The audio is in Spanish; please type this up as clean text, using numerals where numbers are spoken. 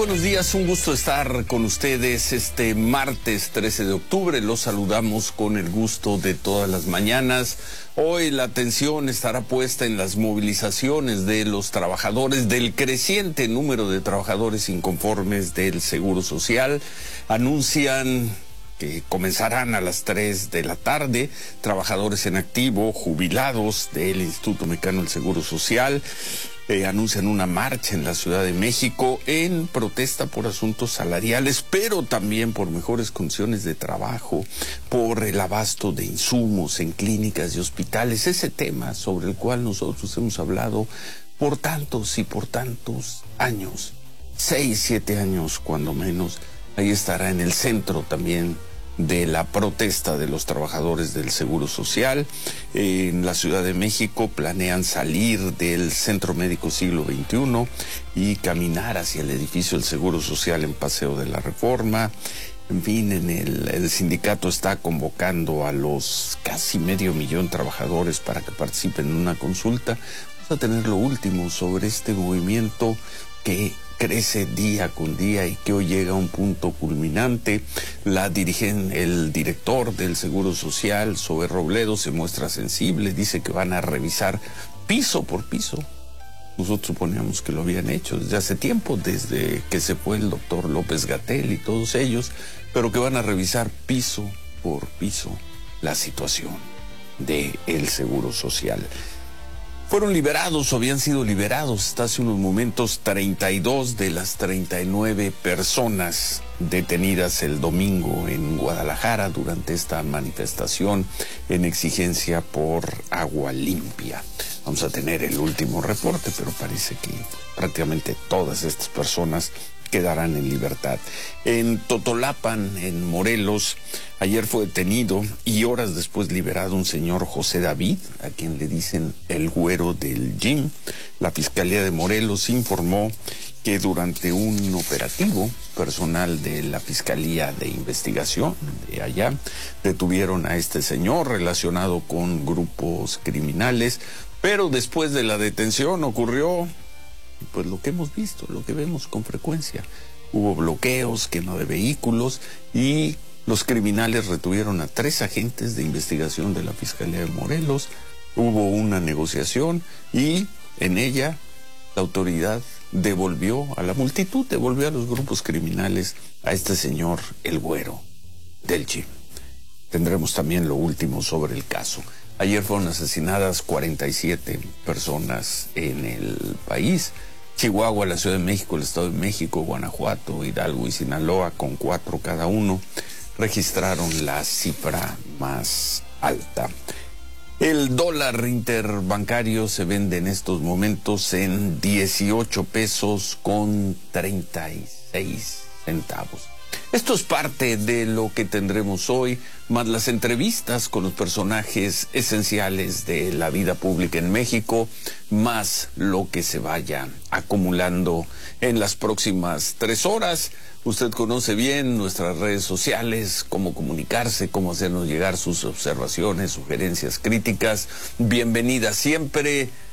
buenos días, un gusto estar con ustedes este martes 13 de octubre. Los saludamos con el gusto de todas las mañanas. Hoy la atención estará puesta en las movilizaciones de los trabajadores, del creciente número de trabajadores inconformes del Seguro Social. Anuncian que comenzarán a las 3 de la tarde, trabajadores en activo, jubilados del Instituto Mexicano del Seguro Social, anuncian una marcha en la Ciudad de México en protesta por asuntos salariales, pero también por mejores condiciones de trabajo, por el abasto de insumos en clínicas y hospitales, ese tema sobre el cual nosotros hemos hablado por tantos y por tantos años, 6, 7 años cuando menos. Ahí estará en el centro también de la protesta de los trabajadores del Seguro Social. En la Ciudad de México planean salir del Centro Médico Siglo XXI y caminar hacia el edificio del Seguro Social en Paseo de la Reforma. En fin, el sindicato está convocando a los casi 500,000 trabajadores para que participen en una consulta. Vamos a tener lo último sobre este movimiento que crece día con día y que hoy llega a un punto culminante. El director del Seguro Social, Zoe Robledo, se muestra sensible, dice que van a revisar piso por piso. Nosotros suponíamos que lo habían hecho desde hace tiempo, desde que se fue el doctor López-Gatell y todos ellos, pero que van a revisar piso por piso la situación del Seguro Social. Fueron liberados o habían sido liberados hasta hace unos momentos 32 de las 39 personas detenidas el domingo en Guadalajara durante esta manifestación en exigencia por agua limpia. Vamos a tener el último reporte, pero parece que prácticamente todas estas personas quedarán en libertad. En Totolapan, en Morelos, ayer fue detenido y horas después liberado un señor José David, a quien le dicen el güero del gym. La Fiscalía de Morelos informó que durante un operativo, personal de la Fiscalía de Investigación de allá detuvieron a este señor relacionado con grupos criminales, pero después de la detención ocurrió pues lo que hemos visto, lo que vemos con frecuencia. Hubo bloqueos, quema de vehículos y los criminales retuvieron a 3 agentes de investigación de la Fiscalía de Morelos. Hubo una negociación y en ella la autoridad devolvió a la multitud, devolvió a los grupos criminales a este señor, el güero del gym. Tendremos también lo último sobre el caso. Ayer fueron asesinadas 47 personas en el país. Chihuahua, la Ciudad de México, el Estado de México, Guanajuato, Hidalgo y Sinaloa, con 4 cada uno, registraron la cifra más alta. El dólar interbancario se vende en estos momentos en 18 pesos con 36 centavos. Esto es parte de lo que tendremos hoy, más las entrevistas con los personajes esenciales de la vida pública en México, más lo que se vaya acumulando en las próximas 3 horas. Usted conoce bien nuestras redes sociales, cómo comunicarse, cómo hacernos llegar sus observaciones, sugerencias, críticas. Bienvenida siempre.